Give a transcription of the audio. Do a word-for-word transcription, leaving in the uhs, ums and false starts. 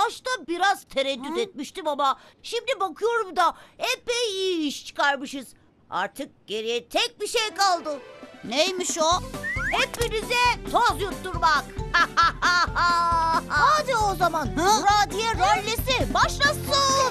Başta biraz tereddüt etmiştim ama şimdi bakıyorum da epey iyi iş çıkarmışız. Artık geriye tek bir şey kaldı. Neymiş o? Hepinize toz yutturmak. Hadi o zaman. Muradiye rallisi başlasın.